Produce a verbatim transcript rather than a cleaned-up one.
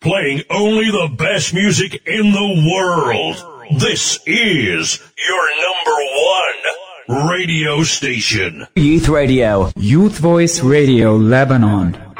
playing only the best music in the world. This is your number one radio station. Youth Radio. Youth Voice Radio Lebanon.